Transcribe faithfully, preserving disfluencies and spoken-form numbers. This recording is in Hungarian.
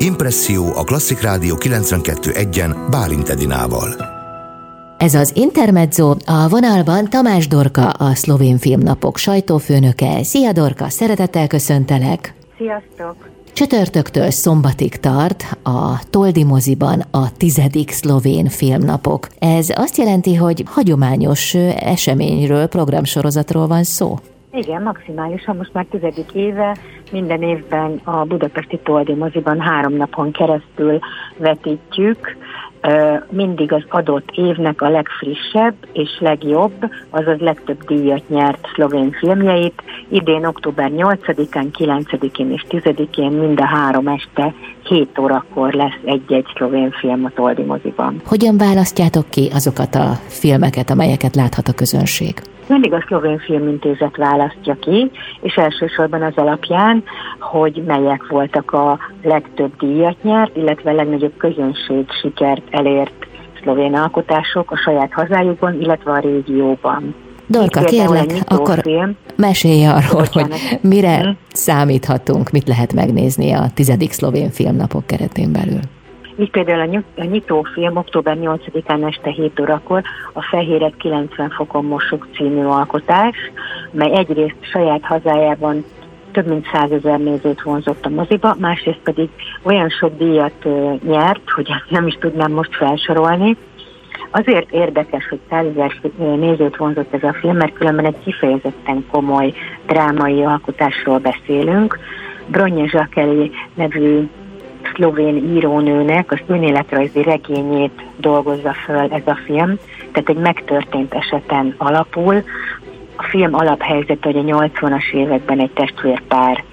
Impresszió a Klasszik Rádió kilencvenkettő egyen Bálint Edinával. Ez az Intermezzo, a vonalban Tamás Dorka, a Szlovén Filmnapok sajtófőnöke. Szia Dorka, szeretettel köszöntelek! Sziasztok! Csütörtöktől szombatig tart a Toldi moziban a tizedik Szlovén Filmnapok. Ez azt jelenti, hogy hagyományos eseményről, programsorozatról van szó? Igen, maximálisan, most már tizedik éve, minden évben a budapesti Toldi moziban három napon keresztül vetítjük, mindig az adott évnek a legfrissebb és legjobb, azaz legtöbb díjat nyert szlovén filmjeit. Idén október nyolcadikán, kilencedikén és tizedikén mind a három este hét órakor lesz egy-egy szlovén film a Toldi moziban. Hogyan választjátok ki azokat a filmeket, amelyeket láthat a közönség? Mindig a Szlovén Filmintézet választja ki, és elsősorban az alapján, hogy melyek voltak a legtöbb díjat nyert, illetve a legnagyobb közönség sikert elért szlovén alkotások a saját hazájukban, illetve a régióban. Dorka, kérlek, akkor film. mesélj arról, Bocsánat. hogy mire hmm. számíthatunk, mit lehet megnézni a tizedik Szlovén Filmnapok keretén belül. Így például a nyitófilm október nyolcadikán este hét órakor a Fehéret kilencven fokon mosuk című alkotás, mely egyrészt saját hazájában több mint százezer nézőt vonzott a moziba, másrészt pedig olyan sok díjat nyert, hogy ezt nem is tudnám most felsorolni. Azért érdekes, hogy százezer nézőt vonzott ez a film, mert különben egy kifejezetten komoly drámai alkotásról beszélünk. Bronje Zsakeli nevű szlovén írónőnek az önéletrajzi regényét dolgozza föl ez a film, tehát egy megtörtént eseten alapul. A film alaphelyzet, hogy a nyolcvanas években egy testvérpár